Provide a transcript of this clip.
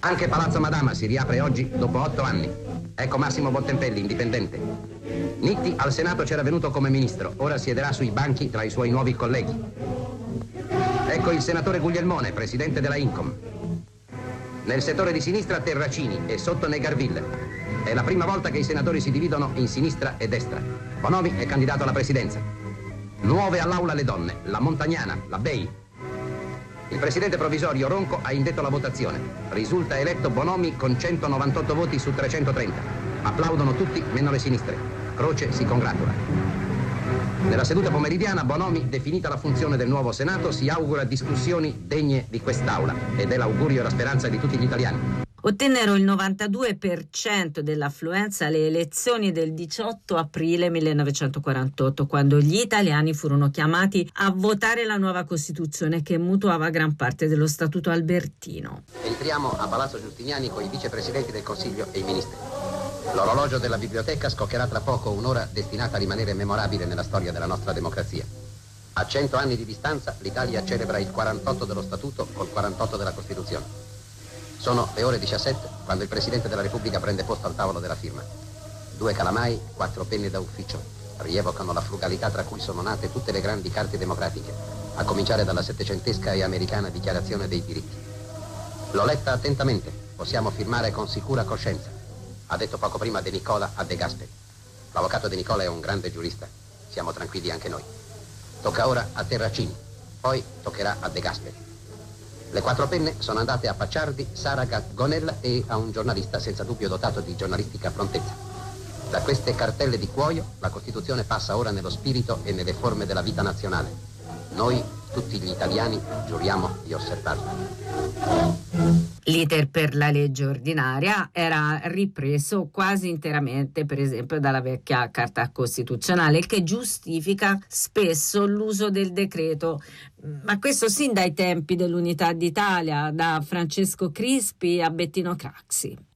Anche Palazzo Madama si riapre oggi dopo 8 anni. Ecco Massimo Bottempelli, indipendente. Nitti al Senato c'era venuto come ministro, ora siederà sui banchi tra i suoi nuovi colleghi. Ecco il senatore Guglielmone, presidente della Incom. Nel settore di sinistra Terracini e sotto Negarville. È la prima volta che i senatori si dividono in sinistra e destra. Bonomi è candidato alla presidenza. Nuove all'aula le donne, la Montagnana, la Bei. Il presidente provvisorio Ronco ha indetto la votazione. Risulta eletto Bonomi con 198 voti su 330. Applaudono tutti, meno le sinistre. Croce si congratula. Nella seduta pomeridiana Bonomi, definita la funzione del nuovo Senato, si augura discussioni degne di quest'Aula ed è l'augurio e la speranza di tutti gli italiani. Ottennero il 92% dell'affluenza alle elezioni del 18 aprile 1948, quando gli italiani furono chiamati a votare la nuova Costituzione che mutuava gran parte dello Statuto albertino. Entriamo a Palazzo Giustiniani con i vicepresidenti del Consiglio e i ministri. L'orologio della biblioteca scoccherà tra poco un'ora destinata a rimanere memorabile nella storia della nostra democrazia. A 100 anni di distanza l'Italia celebra il 48 dello Statuto col 48 della Costituzione. Sono le ore 17 quando il Presidente della Repubblica prende posto al tavolo della firma. 2 calamai, 4 penne da ufficio rievocano la frugalità tra cui sono nate tutte le grandi carte democratiche, a cominciare dalla settecentesca e americana Dichiarazione dei diritti. L'ho letta attentamente, possiamo firmare con sicura coscienza, ha detto poco prima De Nicola a De Gasperi. L'avvocato De Nicola è un grande giurista, siamo tranquilli anche noi. Tocca ora a Terracini, poi toccherà a De Gasperi. Le 4 penne sono andate a Pacciardi, Saragat, Gonella e a un giornalista senza dubbio dotato di giornalistica prontezza. Da queste cartelle di cuoio la Costituzione passa ora nello spirito e nelle forme della vita nazionale. Noi, tutti gli italiani, giuriamo di osservarla. L'iter per la legge ordinaria era ripreso quasi interamente, per esempio, dalla vecchia Carta Costituzionale, il che giustifica spesso l'uso del decreto. Ma questo sin dai tempi dell'Unità d'Italia, da Francesco Crispi a Bettino Craxi.